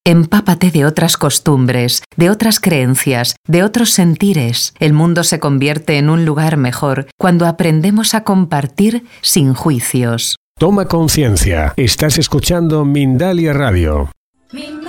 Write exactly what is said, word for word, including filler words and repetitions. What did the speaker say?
Empápate de otras costumbres, de otras creencias, de otros sentires. El mundo se convierte en un lugar mejor cuando aprendemos a compartir sin juicios. Toma conciencia. Estás escuchando Mindalia Radio.